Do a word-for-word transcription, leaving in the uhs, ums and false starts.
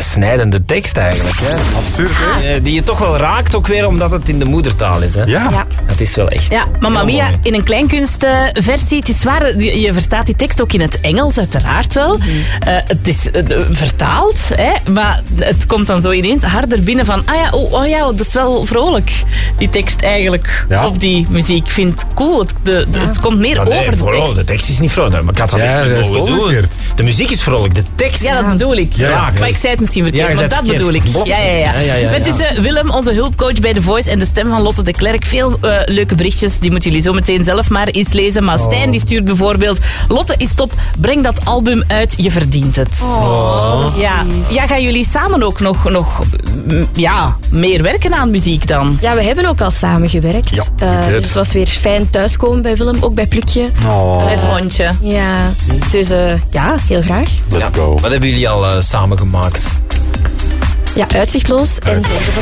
snijdende tekst eigenlijk. Hè? Absurd, hè? Uh, die je toch wel raakt, ook weer omdat het in de moedertaal is. Hè? Ja. Ja. Het is wel echt. Ja, Mamma Mia mooi. in een kleinkunstversie. Het is waar, je, je verstaat die tekst ook in het Engels, uiteraard wel. Uh, het is uh, vertaald, hè, maar het komt dan zo ineens harder binnen van ah ja, oh, oh ja, dat is wel vrolijk, die tekst eigenlijk, Ja. op die muziek. Ik vind het cool, het, de, de, het komt meer Ja, nee, over de vrolijk. tekst. De tekst is niet vrolijk, maar ik had dat Ja, echt niet dat is mogen doen. omgekeerd. De muziek is vrolijk, de tekst... Ja, dat bedoel ik. Ja, ja. Maar ik zei het misschien verkeerd, Ja, je maar zei dat het bedoel ik. verkeerd. Ja, ja, ja. Ja, ja, ja, Met ja. dus uh, Willem, onze hulpcoach bij The Voice en de stem van Lotte de Klerk. Veel uh, leuke berichtjes, die moeten jullie zo meteen zelf maar eens lezen. Maar Stijn die stuurt bijvoorbeeld: Lotte is top, breng dat album uit, je verdient het. Oh, dat is Ja. lief. ja, gaan jullie samen ook nog, nog mm, ja, meer werken aan muziek dan? Ja, we hebben ook al samen gewerkt. Ja, Uh, inderdaad. dus het was weer fijn thuiskomen bij Willem, ook bij Plukje. Oh, Met hondje. Ja, dus uh, ja, heel graag. let's go. Wat hebben jullie al uh, samen gemaakt? Ja, uitzichtloos en zorgen voor